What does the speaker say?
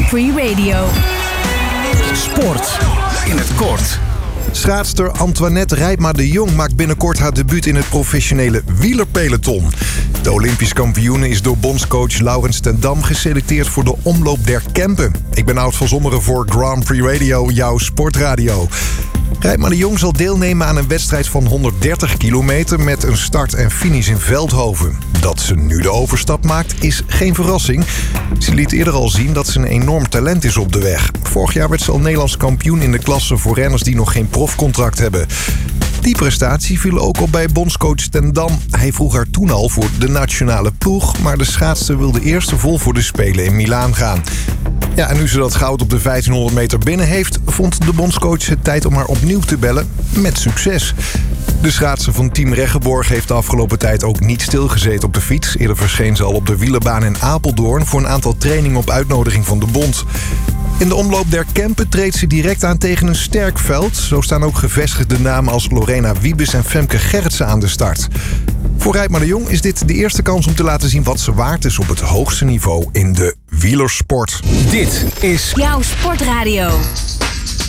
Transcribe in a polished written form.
Free Radio. Sport in het kort. Schaatster Antoinette Rijpma de Jong maakt binnenkort haar debuut in het professionele wielerpeloton. De Olympisch kampioene is door bondscoach Laurens ten Dam geselecteerd voor de omloop der Kempen. Ik ben Oud van Zommeren voor Grand Prix Radio, jouw sportradio. Rijpma de Jong zal deelnemen aan een wedstrijd van 130 kilometer met een start en finish in Veldhoven. Dat ze nu de overstap maakt is geen verrassing. Ze liet eerder al zien dat ze een enorm talent is op de weg. Vorig jaar werd ze al Nederlands kampioen in de klasse voor renners die nog geen profcontract hebben. Die prestatie viel ook op bij bondscoach ten Dam. Hij vroeg haar toen al voor de nationale ploeg, maar de schaatster wilde eerst vol voor de Spelen in Milaan gaan. Ja, en nu ze dat goud op de 1500 meter binnen heeft, vond de bondscoach het tijd om haar opnieuw te bellen, met succes. De schaatser van Team Reggeborg heeft de afgelopen tijd ook niet stilgezeten op de fiets. Eerder verscheen ze al op de wielerbaan in Apeldoorn voor een aantal trainingen op uitnodiging van de bond. In de omloop der Kempen treedt ze direct aan tegen een sterk veld. Zo staan ook gevestigde namen als Lorena Wiebes en Femke Gerritsen aan de start. Voor Rijpma de Jong is dit de eerste kans om te laten zien wat ze waard is op het hoogste niveau in de wielersport. Dit is Jouw sportradio.